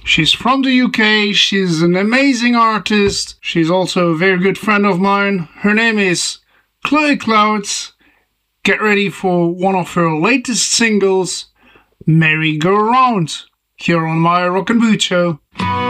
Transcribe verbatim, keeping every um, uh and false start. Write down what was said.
She's from the U K, she's an amazing artist, she's also a very good friend of mine. Her name is Chloe Clouds. Get ready for one of her latest singles, Merry Go Round, here on my Rock and Boot Show.